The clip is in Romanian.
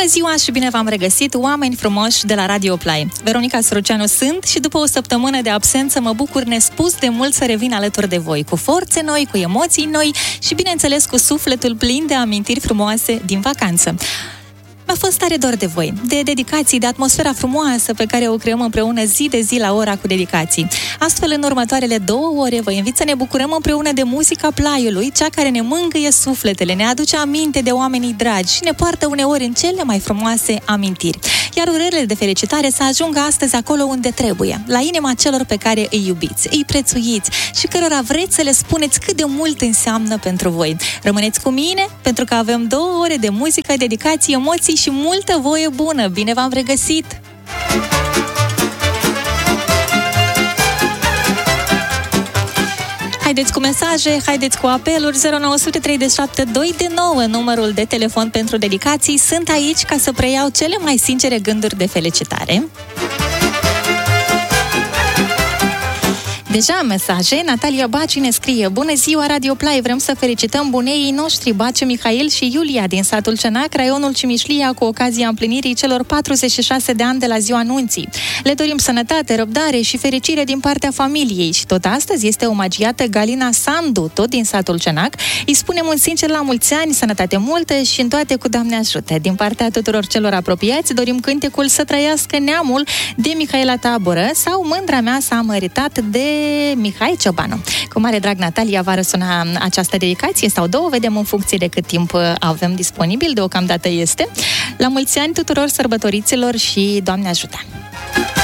ziua și bine v-am regăsit, oameni frumoși de la Radio Play. Veronica Soroceanu sunt și după o săptămână de absență mă bucur nespus de mult să revin alături de voi, cu forțe noi, cu emoții noi și bineînțeles cu sufletul plin de amintiri frumoase din vacanță. Mi-a fost tare dor de voi, de dedicații, de atmosfera frumoasă pe care o creăm împreună zi de zi la ora cu dedicații. Astfel, în următoarele 2 ore, vă invit să ne bucurăm împreună de muzica Plaiului, cea care ne mângâie sufletele, ne aduce aminte de oamenii dragi și ne poartă uneori în cele mai frumoase amintiri. Iar urările de felicitare să ajungă astăzi acolo unde trebuie, la inima celor pe care îi iubiți, îi prețuiți și cărora vreți să le spuneți cât de mult înseamnă pentru voi. Rămâneți cu mine, pentru că avem 2 ore de muzică, dedicații, emoții și multă voie bună. Bine v-am regăsit! Haideți cu mesaje, haideți cu apeluri. 0937 229, numărul de telefon pentru dedicații. Sunt aici ca să preiau cele mai sincere gânduri de felicitare. Deja mesaje. Natalia Baci ne scrie: bună ziua Radio Play, vrem să felicităm buneii noștri Baciu Mihail și Iulia din satul Cenac, raionul Cimișlia, cu ocazia împlinirii celor 46 de ani de la ziua nunții. Le dorim sănătate, răbdare și fericire din partea familiei și tot astăzi este omagiată Galina Sandu, tot din satul Cenac. Îi spunem un sincer la mulți ani, sănătate multă și în toate cu Doamne ajută. Din partea tuturor celor apropiați dorim cântecul Să trăiască neamul de Mihaela Taboră sau Mândra mea s-a măritat de Mihai Ciobanu. Cu mare drag, Natalia, va răsuna această dedicație sau 2, vedem în funcție de cât timp avem disponibil, deocamdată este. La mulți ani tuturor sărbătoriților și Doamne ajută!